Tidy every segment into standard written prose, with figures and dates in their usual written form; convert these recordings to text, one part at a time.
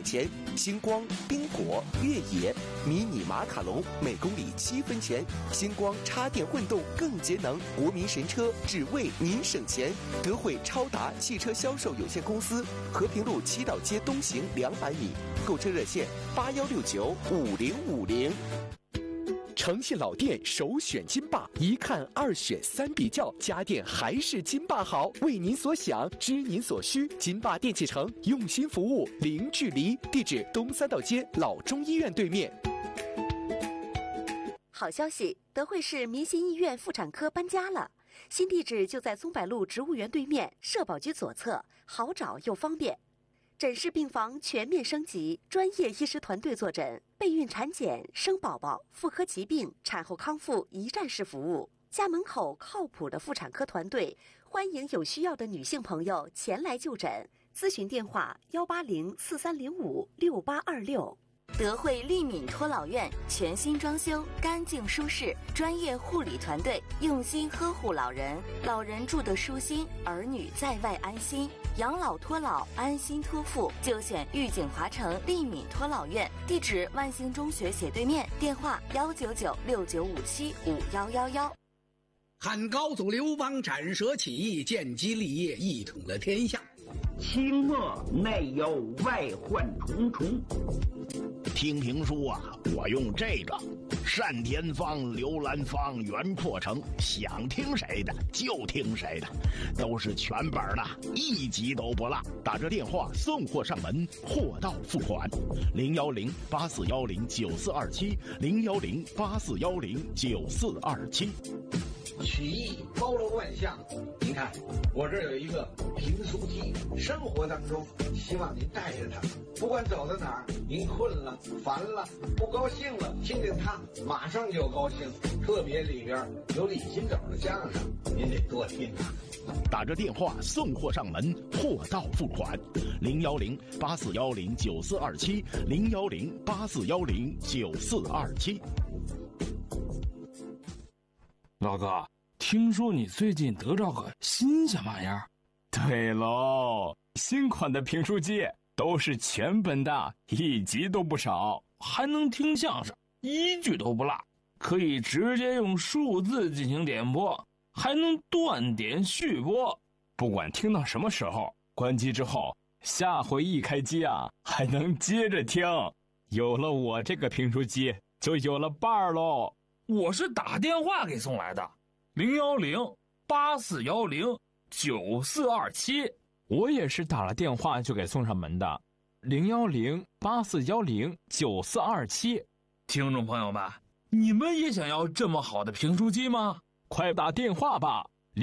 钱，星光、冰果、越野、迷你马卡龙每公里7分钱，星光插电混动更节能，国民神车只为您省钱。德惠超达汽车销售有限公司，和平路祈祷街东行200米，购车热线81695050。诚信老店首选金霸，一看二选三比较，家电还是金霸好。为您所想，知您所需，金霸电器城用心服务，零距离。地址：东三道街老中医院对面。 好消息，德惠市民心医院妇产科搬家了，新地址就在松柏路植物园对面，社保局左侧，好找又方便。诊室病房全面升级，专业医师团队坐诊，备孕产检、生宝宝、妇科疾病、产后康复一站式服务。家门口靠谱的妇产科团队，欢迎有需要的女性朋友前来就诊。咨询电话18043056826。 德惠利敏托老院全新装修，干净舒适，专业护理团队用心呵护老人，老人住得舒心，儿女在外安心。养老托老，安心托付，就选玉景华城利敏托老院。地址：万兴中学斜对面，电话19969575111。 汉高祖刘邦斩蛇起义，建基立业，一统了天下。 清末内忧外患重重。 听评书啊，我用这个单田芳、刘兰芳、袁阔成，想听谁的就听谁的，都是全本的，一集都不落。打这电话送货上门，货到付款。010-8410-9427，010-8410-9427。 曲艺包罗万象，您看我这儿有一个评书机，生活当中希望您带着它，不管走到哪儿，您困了、烦了、不高兴了，听见它马上就高兴。特别里边有李金斗的相声，您得多听啊。 打着电话送货上门，货到付款。010-8410-9427，010-8410-9427。 老哥，听说你最近得着个新鲜玩意儿？ 对喽，新款的评书机都是全本的，一集都不少， 还能听相声，一句都不落，可以直接用数字进行点播，还能断点续播。 不管听到什么时候，关机之后，下回一开机啊，还能接着听。有了我这个评书机，就有了伴儿喽。 我是打电话给送来的，010-8410-9427。 我也是打了电话就给送上门的，010-8410-9427。 听众朋友们，你们也想要这么好的评书机吗？ 快打电话吧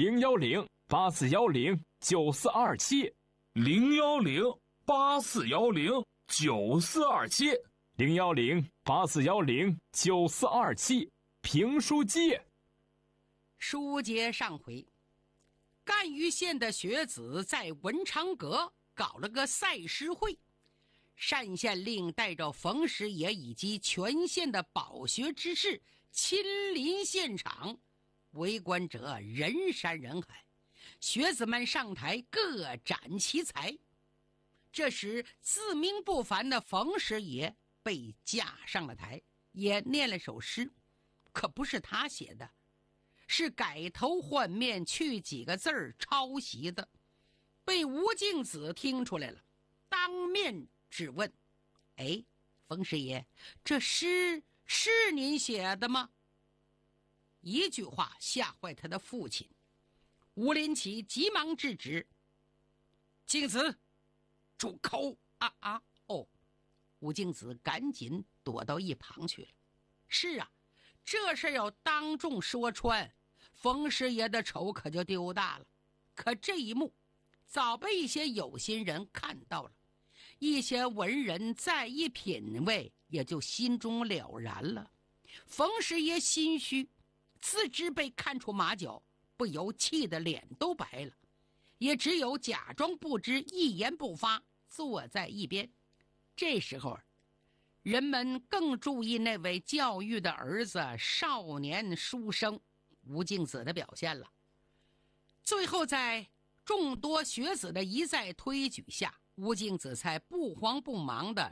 ，010-8410-9427，010-8410-9427，评书机。 书接上回，赣榆县的学子在文昌阁搞了个赛诗会，单县令带着冯师爷以及全县的饱学之士亲临现场，围观者人山人海，学子们上台各展其才。这时自命不凡的冯师爷被架上了台，也念了首诗，可不是他写的，是改头换面去几个字儿抄袭的，被吴敬梓听出来了，当面质问：哎，冯师爷，这诗是您写的吗？一句话吓坏他的父亲，吴林奇急忙制止：敬梓，住口！哦，吴敬梓赶紧躲到一旁去了。是啊，这事要当众说穿，冯师爷的丑可就丢大了。可这一幕早被一些有心人看到了，一些文人再一品味，也就心中了然了。冯师爷心虚，自知被看出马脚，不由气得脸都白了，也只有假装不知，一言不发，坐在一边。这时候人们更注意那位教育的儿子少年书生吴敬梓的表现了。最后在众多学子的一再推举下，吴敬梓才不慌不忙地